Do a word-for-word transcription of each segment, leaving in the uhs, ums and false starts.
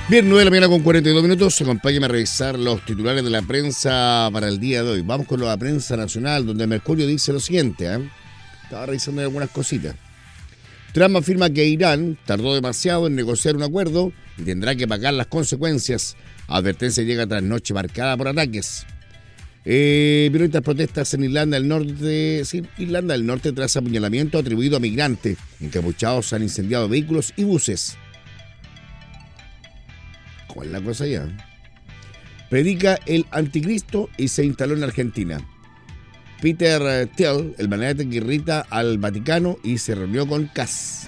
Bien, nueve de la mañana con cuarenta y dos minutos. Acompáñame a revisar los titulares de la prensa para el día de hoy. Vamos con la prensa nacional, donde Mercurio dice lo siguiente. ¿eh? Estaba revisando algunas cositas. Trump afirma que Irán tardó demasiado en negociar un acuerdo y tendrá que pagar las consecuencias. Advertencia llega tras noche marcada por ataques. Eh, violentas protestas en Irlanda del Norte. Sí, Irlanda del Norte tras apuñalamiento atribuido a migrantes. Encapuchados han incendiado vehículos y buses. ¿Cuál es la cosa ya? Predica el anticristo y se instaló en Argentina. Peter Thiel, el magnate que irrita al Vaticano y se reunió con Kass.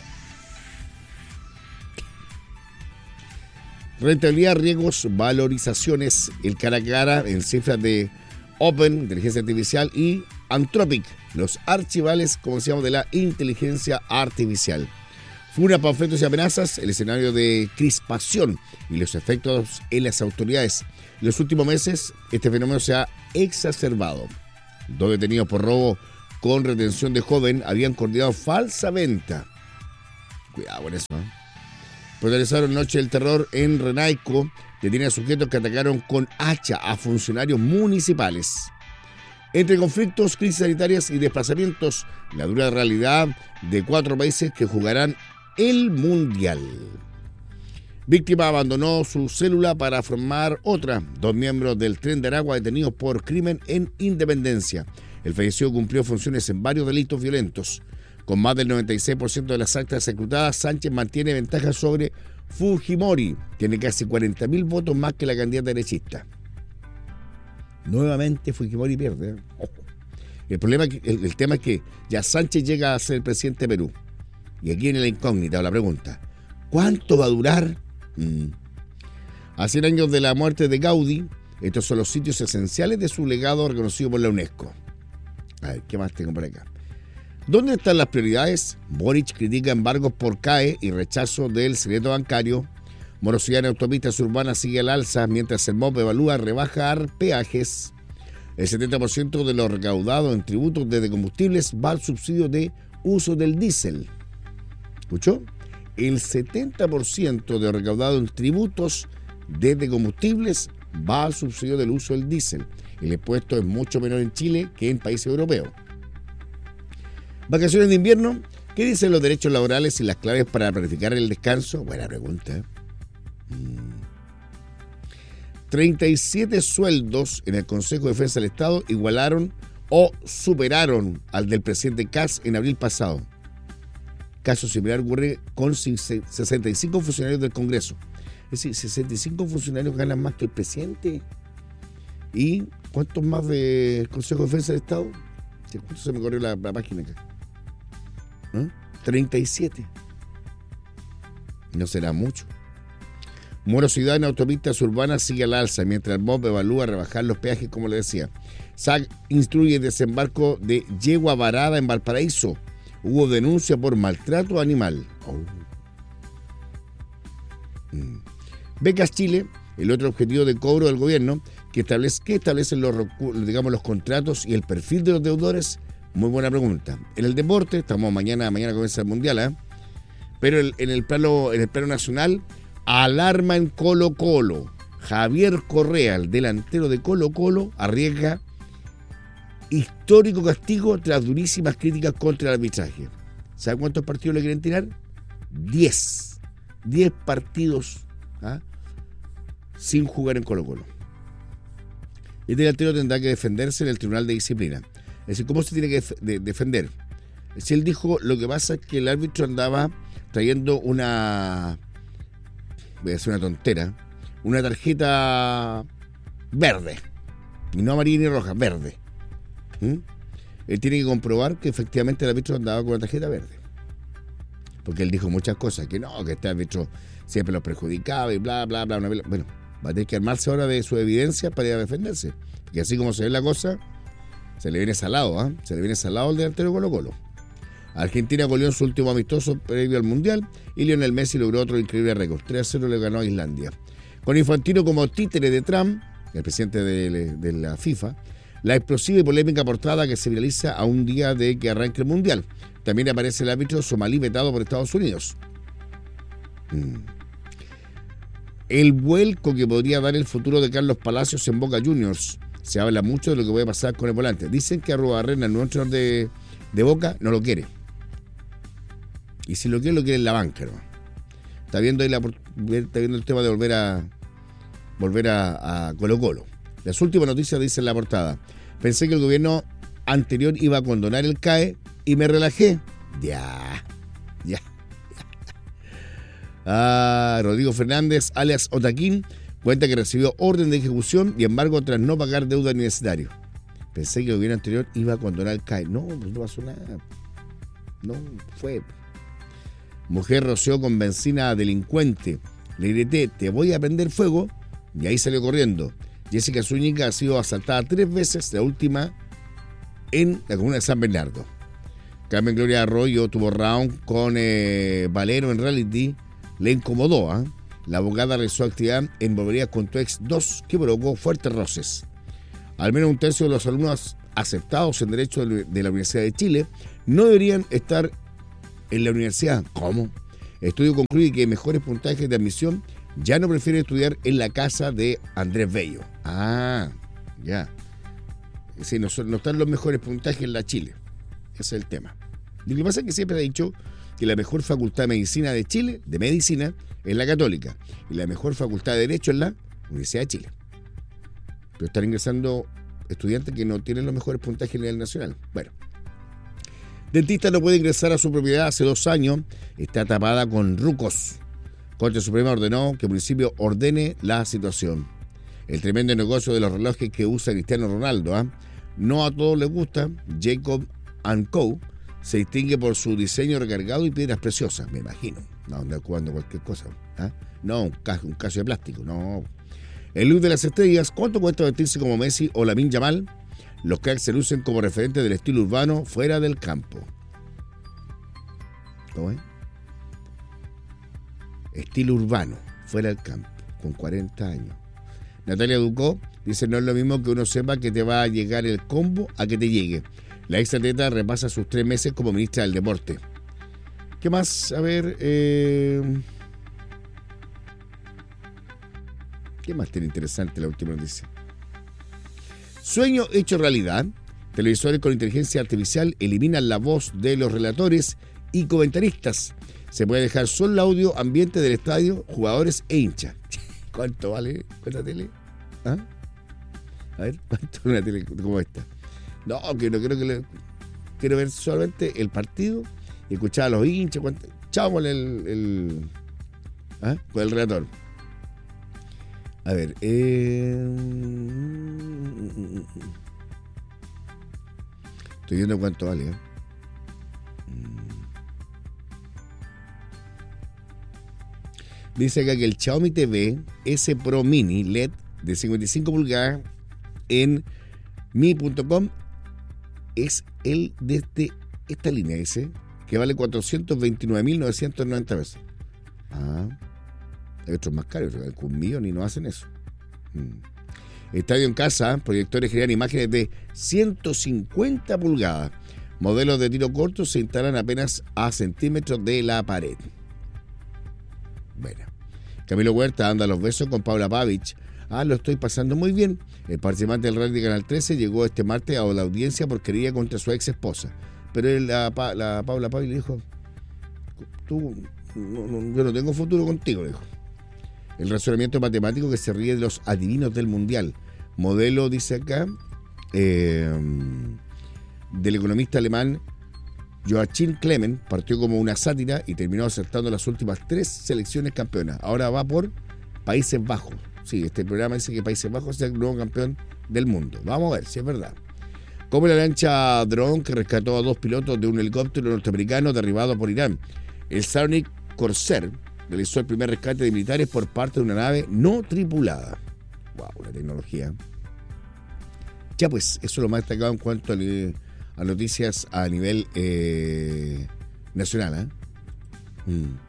Rentabilidad, riesgos, valorizaciones, el cara a cara en cifras de Open, inteligencia artificial, y Anthropic, los archivales, como decíamos, de la inteligencia artificial. Funa, panfletos y amenazas, el escenario de crispación y los efectos en las autoridades. En los últimos meses, este fenómeno se ha exacerbado. Dos detenidos por robo con retención de joven habían coordinado falsa venta. Cuidado con eso, ¿eh? Protagonizaron Noche del Terror en Renaico. Detienen a sujetos que atacaron con hacha a funcionarios municipales. Entre conflictos, crisis sanitarias y desplazamientos, la dura realidad de cuatro países que jugarán el Mundial. Víctima abandonó su célula para formar otra. Dos miembros del Tren de Aragua detenidos por crimen en Independencia. El fallecido cumplió funciones en varios delitos violentos. Con más del noventa y seis por ciento de las actas ejecutadas, Sánchez mantiene ventaja sobre Fujimori. Tiene casi cuarenta mil votos más que la candidata derechista. Nuevamente Fujimori pierde. ¿eh? Ojo. El problema, el, el tema es que ya Sánchez llega a ser el presidente de Perú. Y aquí viene la incógnita o la pregunta. ¿Cuánto va a durar? Mm. A cien años de la muerte de Gaudí, estos son los sitios esenciales de su legado reconocido por la UNESCO. A ver, ¿qué más tengo por acá? ¿Dónde están las prioridades? Boric critica embargos por C A E y rechazo del secreto bancario. Morosidad en autopistas urbanas sigue al alza, mientras el M O P evalúa rebajar peajes. El setenta por ciento de lo recaudado en tributos desde combustibles va al subsidio de uso del diésel. ¿Escuchó? El setenta por ciento de lo recaudado en tributos desde combustibles va al subsidio del uso del diésel. El impuesto es mucho menor en Chile que en países europeos. Vacaciones de invierno. ¿Qué dicen los derechos laborales y las claves para planificar el descanso? Buena pregunta. Mm. treinta y siete sueldos en el Consejo de Defensa del Estado igualaron o superaron al del presidente Kass en abril pasado. Caso similar ocurre con sesenta y cinco funcionarios del Congreso. Es decir, sesenta y cinco funcionarios ganan más que el presidente. ¿Y cuántos más del Consejo de Defensa del Estado? ¿Cuánto se me corrió la, la página acá? ¿Eh? treinta y siete. No será mucho. Morosidad en autopistas urbanas sigue al alza, mientras el M O P evalúa rebajar los peajes, como le decía. S A C instruye desembarco de yegua varada en Valparaíso. Hubo denuncia por maltrato animal. Oh. Mm. Becas Chile, el otro objetivo de cobro del gobierno, que establece, que establecen los, digamos, los contratos y el perfil de los deudores. Muy buena pregunta. En el deporte, estamos mañana, mañana comienza el Mundial, ¿eh? Pero el, en, el plano, en el plano nacional, alarma en Colo Colo. Javier Correa, el delantero de Colo Colo, arriesga histórico castigo tras durísimas críticas contra el arbitraje. ¿Sabe cuántos partidos le quieren tirar? Diez. Diez partidos, ¿ah? sin jugar en Colo Colo. El delantero tendrá que defenderse en el Tribunal de Disciplina. Es decir, ¿cómo se tiene que de- defender? Si él dijo, lo que pasa es que el árbitro andaba trayendo una, voy a decir una tontera, una tarjeta verde, y no amarilla ni roja, verde. ¿Mm? Él tiene que comprobar que efectivamente el árbitro andaba con una tarjeta verde. Porque él dijo muchas cosas, que no, que este árbitro siempre los perjudicaba y bla, bla, bla, bla. Bueno, va a tener que armarse ahora de su evidencia para ir a defenderse. Porque así como se ve la cosa, se le viene salado, ¿eh? Se le viene salado al delantero Colo Colo. Argentina goleó en su último amistoso previo al Mundial y Lionel Messi logró otro increíble récord. tres a cero le ganó a Islandia. Con Infantino como títere de Trump, el presidente de, de la FIFA, la explosiva y polémica portada que se viraliza a un día de que arranque el Mundial. También aparece el árbitro somalí vetado por Estados Unidos. Mm. El vuelco que podría dar el futuro de Carlos Palacios en Boca Juniors. Se habla mucho de lo que puede pasar con el volante. Dicen que Arruabarrena, el nuevo entrenador de, de Boca, no lo quiere. Y si lo quiere, lo quiere en la banca, ¿no? Está viendo ahí la, está viendo el tema de volver a volver a, a Colo Colo. Las últimas noticias dicen en la portada. Pensé que el gobierno anterior iba a condonar el C A E y me relajé. Ya, ya. Ah, Rodrigo Fernández, alias Otaquín, cuenta que recibió orden de ejecución y embargo tras no pagar deuda universitario. Pensé que el gobierno anterior iba a condonar el C A E. No, pues no pasó nada. No fue. Mujer roció con benzina a delincuente. Le grité, te voy a prender fuego. Y ahí salió corriendo. Jessica Zúñiga ha sido asaltada tres veces, la última en la comuna de San Bernardo. Carmen Gloria Arroyo tuvo round con eh, Valero en reality. Le incomodó. ¿eh? La abogada realizó actividad en Volverías con tu ex dos que provocó fuertes roces. Al menos un tercio de los alumnos aceptados en Derecho de la Universidad de Chile no deberían estar en la universidad. ¿Cómo? El estudio concluye que mejores puntajes de admisión ya no prefieren estudiar en la casa de Andrés Bello. Ah, ya. Sí, no, son, no están los mejores puntajes en la Chile. Ese es el tema. Y lo que pasa es que siempre he dicho que la mejor facultad de medicina de Chile, de medicina, es la Católica. Y la mejor facultad de Derecho es la Universidad de Chile. Pero están ingresando estudiantes que no tienen los mejores puntajes a nivel nacional. Bueno. Dentista no puede ingresar a su propiedad hace dos años. Está tapada con rucos. Corte Suprema ordenó que el municipio ordene la situación. El tremendo negocio de los relojes que usa Cristiano Ronaldo. ¿eh? No a todos les gusta. Jacob and Co. se distingue por su diseño recargado y piedras preciosas, me imagino. No, anda jugando cualquier cosa. ¿eh? No, un caso, un caso de plástico. No. El look de las estrellas. ¿Cuánto cuesta vestirse como Messi o Lamine Yamal? Los cracks se lucen como referentes del estilo urbano fuera del campo. ¿Cómo es? Estilo urbano, fuera del campo, con cuarenta años. Natalia Ducó dice, no es lo mismo que uno sepa que te va a llegar el combo a que te llegue. La ex atleta repasa sus tres meses como ministra del Deporte. ¿Qué más? A ver, eh... ¿qué más tiene interesante la última noticia? Sueño hecho realidad. Televisores con inteligencia artificial eliminan la voz de los relatores y comentaristas. Se puede dejar solo el audio ambiente del estadio, jugadores e hinchas. ¿Cuánto vale esta tele? ¿Ah? A ver, ¿cuánto vale una tele como esta? No, que no quiero que le... Quiero ver solamente el partido y escuchar a los hinchas. ¿Cuánto? Chao con el... el... ¿Ah? Con el relator. A ver, eh... estoy viendo cuánto vale, ¿eh? Dice acá que el Xiaomi T V S Pro Mini L E D de cincuenta y cinco pulgadas en mi punto com es el de este, esta línea, dice, que vale cuatrocientos veintinueve mil novecientos noventa pesos. Ah, hay otros más caros, con un millón y no hacen eso. Hmm. Estadio en casa, proyectores generan imágenes de ciento cincuenta pulgadas. Modelos de tiro corto se instalan apenas a centímetros de la pared. Bueno, Camilo Huerta anda a los besos con Paula Pavich. Ah, lo estoy pasando muy bien. El participante del rally de Canal trece llegó este martes a la audiencia por querella contra su ex esposa. Pero él, la, la Paula Pavich le dijo, tú, no, no, yo no tengo futuro contigo, le dijo. El razonamiento matemático que se ríe de los adivinos del mundial. Modelo, dice acá, eh, del economista alemán Joachim Clement, partió como una sátira y terminó acertando las últimas tres selecciones campeonas. Ahora va por Países Bajos. Sí, este programa dice que Países Bajos es el nuevo campeón del mundo. Vamos a ver si es verdad. Como la lancha Drone que rescató a dos pilotos de un helicóptero norteamericano derribado por Irán. El Sarnik Corsair realizó el primer rescate de militares por parte de una nave no tripulada. Wow, la tecnología. Ya pues, eso es lo más destacado en cuanto a, a noticias a nivel eh, nacional. ¿eh? Mm.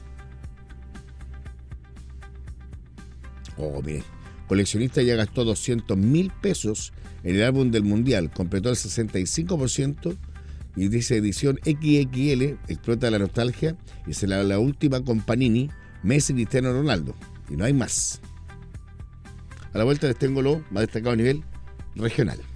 Oh, mire. Coleccionista ya gastó doscientos mil pesos en el álbum del Mundial. Completó el sesenta y cinco por ciento y dice edición equis equis ele. Explota la nostalgia y se la, la última con Panini, Messi y Cristiano Ronaldo. y no hay más. A la vuelta les tengo lo más destacado a nivel regional.